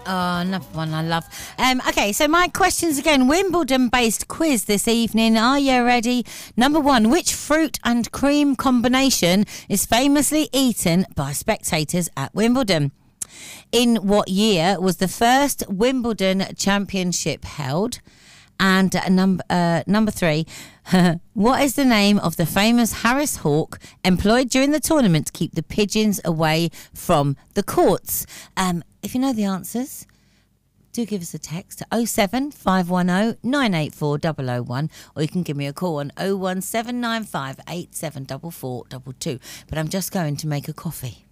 Oh, another one I love. Okay, so my questions again. Wimbledon-based quiz this evening. Are you ready? Number one, which fruit and cream combination is famously eaten by spectators at Wimbledon? In what year was the first Wimbledon championship held? And number three, what is the name of the famous Harris hawk employed during the tournament to keep the pigeons away from the courts? If you know the answers, do give us a text to 07510 984 001, or you can give me a call on 01795 874422. But I'm just going to make a coffee.